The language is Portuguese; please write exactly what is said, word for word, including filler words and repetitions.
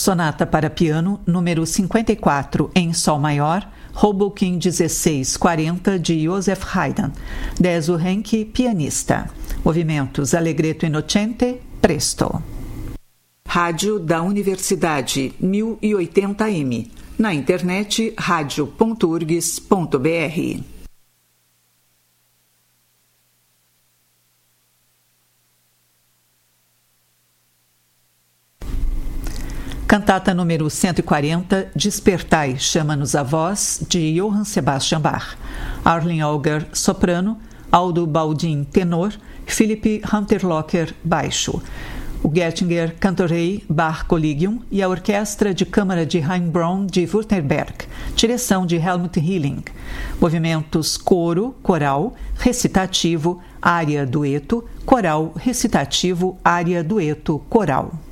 Sonata para piano, número cinquenta e quatro, em sol maior, Hoboken dezesseis quarenta, de Joseph Haydn. Deso Henke, pianista. Movimentos Allegretto innocente, presto. Rádio da Universidade, mil e oitenta M. Na internet, radio ponto urgs ponto br. Cantata número cento e quarenta, Despertai, chama-nos a voz, de Johann Sebastian Bach. Arlen Auger, soprano, Aldo Baldin, tenor, Philipp Hunterlocher, baixo. O Gettinger Cantorei Bach Collegium e a Orquestra de Câmara de Heimbronn de Württemberg, direção de Helmut Hilling. Movimentos coro, coral, recitativo, área, dueto, coral, recitativo, área, dueto, coral.